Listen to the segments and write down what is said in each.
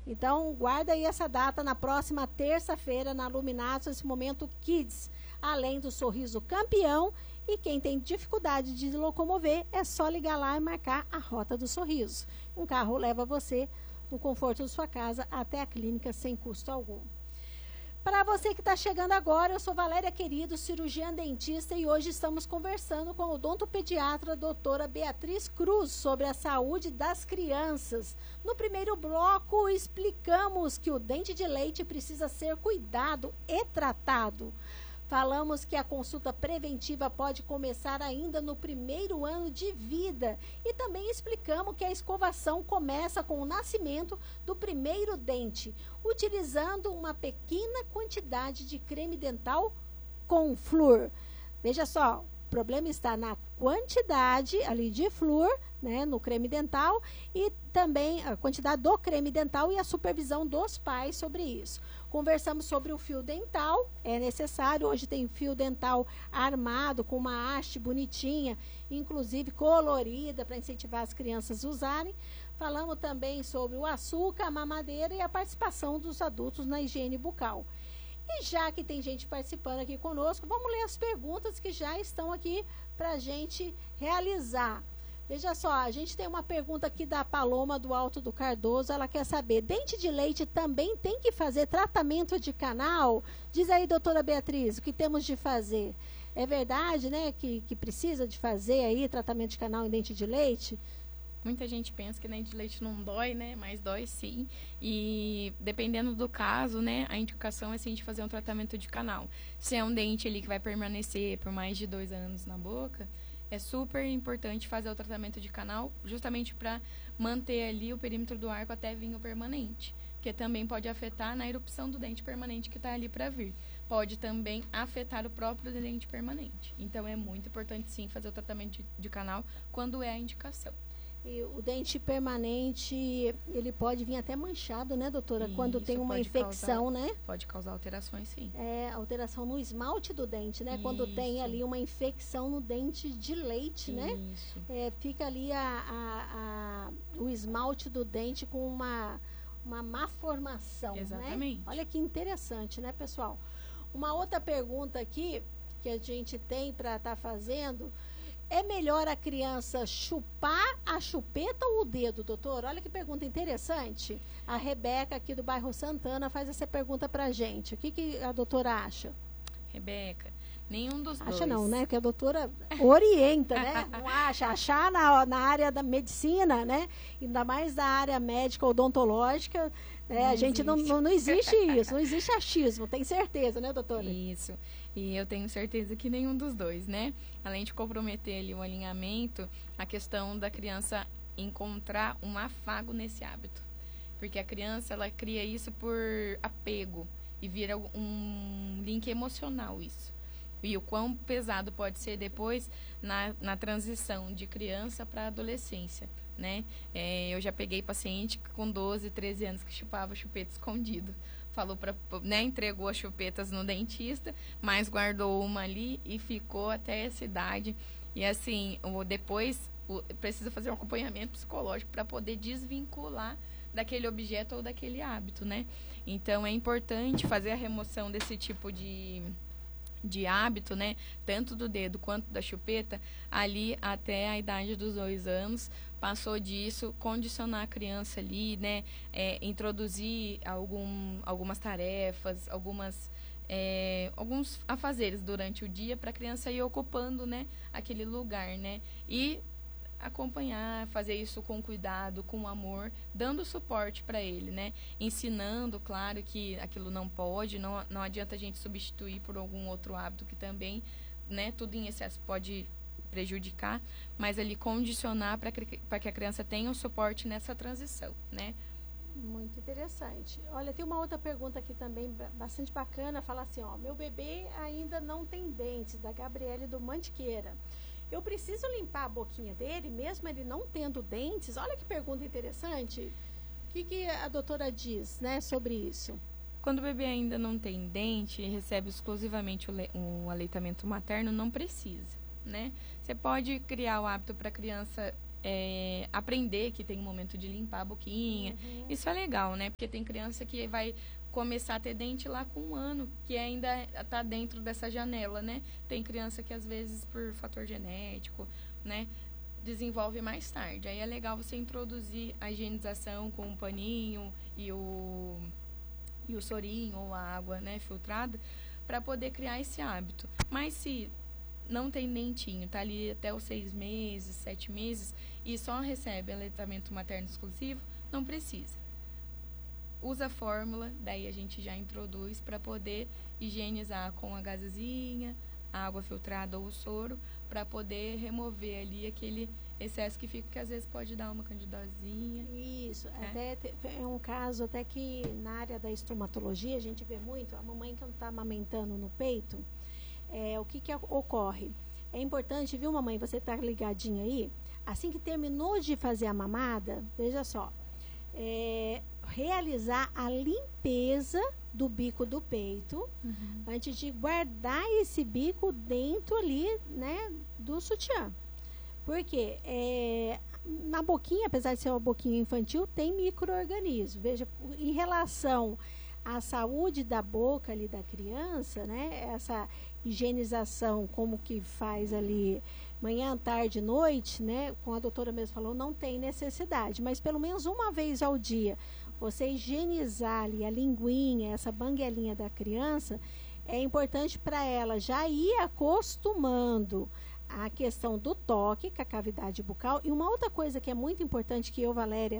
Então, guarda aí essa data na próxima terça-feira na Luminácio, esse momento Kids. Além do sorriso campeão, e quem tem dificuldade de locomover, é só ligar lá e marcar a rota do sorriso. Um carro leva você no conforto da sua casa até a clínica sem custo algum. Para você que está chegando agora, eu sou Valéria Querido, cirurgiã dentista, e hoje estamos conversando com a odontopediatra doutora Beatriz Cruz sobre a saúde das crianças. No primeiro bloco, explicamos que o dente de leite precisa ser cuidado e tratado. Falamos que a consulta preventiva pode começar ainda no primeiro ano de vida. E também explicamos que a escovação começa com o nascimento do primeiro dente, utilizando uma pequena quantidade de creme dental com flúor. Veja só, o problema está na quantidade ali de flúor, né, no creme dental, e também a quantidade do creme dental e a supervisão dos pais sobre isso. Conversamos sobre o fio dental, é necessário, hoje tem fio dental armado com uma haste bonitinha, inclusive colorida, para incentivar as crianças a usarem. Falamos também sobre o açúcar, a mamadeira e a participação dos adultos na higiene bucal. E já que tem gente participando aqui conosco, vamos ler as perguntas que já estão aqui para a gente realizar. Veja só, a gente tem uma pergunta aqui da Paloma do Alto do Cardoso. Ela quer saber, dente de leite também tem que fazer tratamento de canal? Diz aí, doutora Beatriz, o que temos de fazer? É verdade, né, que precisa de fazer aí tratamento de canal em dente de leite? Muita gente pensa que dente de leite não dói, né? Mas dói sim. E dependendo do caso, né? A indicação é sim de fazer um tratamento de canal. Se é um dente ali que vai permanecer por mais de 2 anos na boca, é super importante fazer o tratamento de canal justamente para manter ali o perímetro do arco até vir o permanente. Que também pode afetar na erupção do dente permanente que está ali para vir. Pode também afetar o próprio dente permanente. Então é muito importante sim fazer o tratamento de canal quando é a indicação. E o dente permanente, ele pode vir até manchado, né, doutora? Isso, quando tem uma infecção, né? Pode causar alterações, sim. É, alteração no esmalte do dente, né? Isso. Quando tem ali uma infecção no dente de leite, né? Isso. É, fica ali o esmalte do dente com uma má formação, exatamente, né? Olha que interessante, né, pessoal? Uma outra pergunta aqui que a gente tem para estar fazendo... É melhor a criança chupar a chupeta ou o dedo, doutor? Olha que pergunta interessante. A Rebeca, aqui do bairro Santana, faz essa pergunta pra gente. O que a doutora acha? Rebeca, nenhum dos dois. Acha não, né? Que a doutora orienta, né? Não acha. Achar na área da medicina, né? Ainda mais da área médica odontológica, né? A gente não existe isso, não existe achismo, tem certeza, né, doutora? Isso. E eu tenho certeza que nenhum dos dois, né? Além de comprometer ali o alinhamento, a questão da criança encontrar um afago nesse hábito. Porque a criança, ela cria isso por apego e vira um link emocional isso. E o quão pesado pode ser depois na transição de criança para adolescência, né? Eu já peguei paciente com 12, 13 anos que chupava chupeta escondido. Falou né, entregou as chupetas no dentista, mas guardou uma ali e ficou até essa idade. E assim, depois precisa fazer um acompanhamento psicológico para poder desvincular daquele objeto ou daquele hábito, né? Então é importante fazer a remoção desse tipo de hábito, né? Tanto do dedo quanto da chupeta, ali até a idade dos 2 anos. Passou disso, condicionar a criança ali, né? Introduzir algumas tarefas, alguns afazeres durante o dia para a criança ir ocupando, né, aquele lugar, né? E acompanhar, fazer isso com cuidado, com amor, dando suporte para ele, né? Ensinando, claro, que aquilo não pode, não adianta a gente substituir por algum outro hábito que também, né, tudo em excesso pode prejudicar, mas ali condicionar para que a criança tenha um suporte nessa transição, né? Muito interessante. Olha, tem uma outra pergunta aqui também bastante bacana, fala assim, ó, meu bebê ainda não tem dentes, da Gabriele do Mantiqueira. Eu preciso limpar a boquinha dele, mesmo ele não tendo dentes? Olha que pergunta interessante. O que a doutora diz, né, sobre isso? Quando o bebê ainda não tem dente e recebe exclusivamente o aleitamento materno, não precisa, né? Você pode criar o hábito para a criança aprender que tem um momento de limpar a boquinha. Isso é legal, né? Porque tem criança que vai começar a ter dente lá com 1 ano, que ainda está dentro dessa janela, né? Tem criança que às vezes por fator genético, né, desenvolve mais tarde. Aí é legal você introduzir a higienização com um paninho e o sorinho ou a água, né, filtrada, para poder criar esse hábito. Mas se não tem dentinho, tá ali até os 6 meses, 7 meses e só recebe aleitamento materno exclusivo, não precisa. Usa a fórmula, daí a gente já introduz para poder higienizar com a gazezinha, água filtrada ou o soro, para poder remover ali aquele excesso que fica, que às vezes pode dar uma candidosinha. Isso, até é um caso até que na área da estomatologia a gente vê muito, a mamãe que não está amamentando no peito, o que ocorre? É importante, viu, mamãe, você tá ligadinha aí, assim que terminou de fazer a mamada, veja só, realizar a limpeza do bico do peito, antes de guardar esse bico dentro ali, né, do sutiã. Porque na boquinha, apesar de ser uma boquinha infantil, tem micro-organismos. Veja, em relação à saúde da boca ali da criança, né, essa higienização, como que faz ali manhã, tarde, noite, né, como a doutora mesmo falou, não tem necessidade, mas pelo menos uma vez ao dia, você higienizar ali a linguinha, essa banguelinha da criança, é importante para ela já ir acostumando a questão do toque com a cavidade bucal. E uma outra coisa que é muito importante, que eu, Valéria,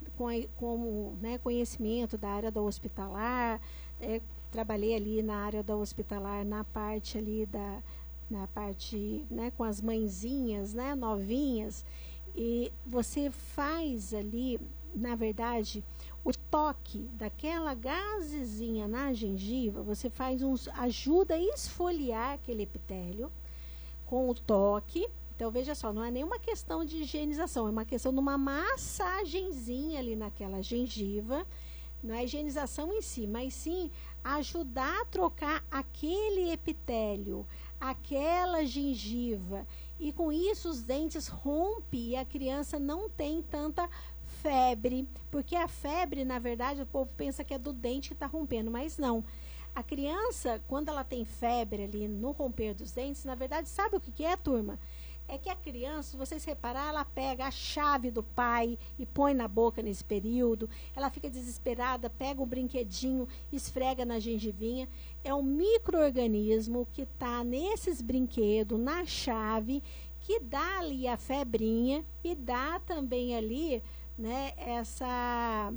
como né, conhecimento da área da hospitalar, trabalhei ali na área da hospitalar, na parte ali na parte, né, com as mãezinhas, né, novinhas, e você faz ali, na verdade, o toque daquela gazezinha na gengiva, você ajuda a esfoliar aquele epitélio com o toque. Então, veja só, não é nenhuma questão de higienização, é uma questão de uma massagenzinha ali naquela gengiva, não é higienização em si, mas sim ajudar a trocar aquele epitélio, aquela gengiva, e com isso os dentes rompem e a criança não tem tanta febre, porque a febre, na verdade, o povo pensa que é do dente que está rompendo, mas não. A criança, quando ela tem febre ali no romper dos dentes, na verdade, sabe o que é, turma? É que a criança, se vocês reparar, ela pega a chave do pai e põe na boca nesse período, ela fica desesperada, pega o brinquedinho, esfrega na gengivinha. É um micro-organismo que está nesses brinquedos, na chave, que dá ali a febrinha e dá também ali, né, essa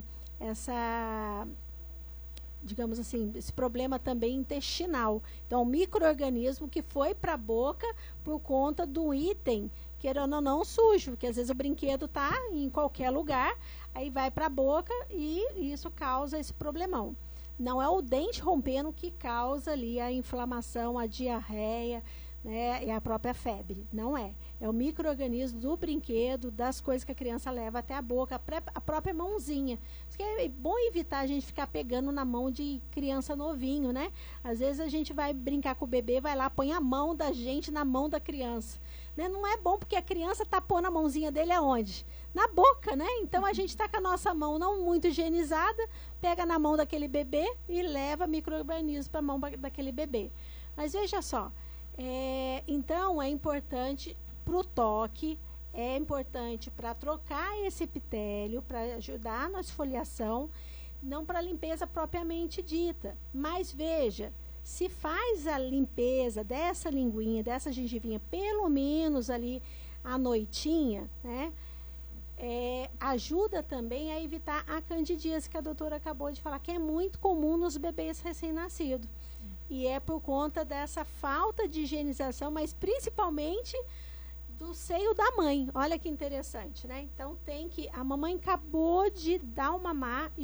digamos assim, esse problema também intestinal. Então, um micro-organismo que foi para a boca por conta do item, querendo ou não, sujo, porque às vezes o brinquedo está em qualquer lugar, aí vai para a boca e isso causa esse problemão. Não é o dente rompendo que causa ali a inflamação, a diarreia, né, e a própria febre. Não é. É o micro-organismo do brinquedo, das coisas que a criança leva até a boca, a própria mãozinha. Isso que é bom evitar a gente ficar pegando na mão de criança novinho, né? Às vezes a gente vai brincar com o bebê, vai lá, põe a mão da gente na mão da criança. Né? Não é bom porque a criança está pondo a mãozinha dele aonde? Na boca, né? Então a gente está com a nossa mão não muito higienizada, pega na mão daquele bebê e leva micro-organismo para a mão daquele bebê. Mas veja só, então é importante para o toque, é importante para trocar esse epitélio, para ajudar na esfoliação, não para a limpeza propriamente dita. Mas veja, se faz a limpeza dessa linguinha, dessa gengivinha, pelo menos ali à noitinha, né? Ajuda também a evitar a candidíase que a doutora acabou de falar, que é muito comum nos bebês recém-nascidos. E é por conta dessa falta de higienização, mas principalmente do seio da mãe. Olha que interessante, né? Então a mamãe acabou de dar um mamar